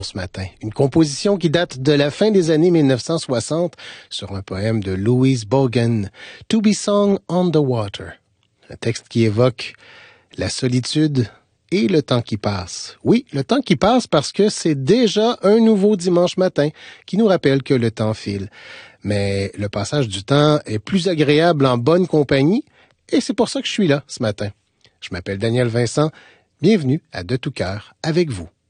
Ce matin. Une composition qui date de la fin des années 1960 sur un poème de Louise Bogan, To Be Sung on the Water. Un texte qui évoque la solitude et le temps qui passe. Oui, le temps qui passe parce que c'est déjà un nouveau dimanche matin qui nous rappelle que le temps file. Mais le passage du temps est plus agréable en bonne compagnie et c'est pour ça que je suis là ce matin. Je m'appelle Daniel Vincent. Bienvenue à De tout cœur avec vous.